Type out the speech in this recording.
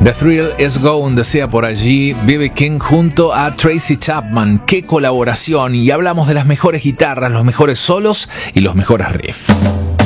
The Thrill Is Gone, decía por allí B.B. King junto a Tracy Chapman. ¡Qué colaboración! Y hablamos de las mejores guitarras, los mejores solos y los mejores riffs.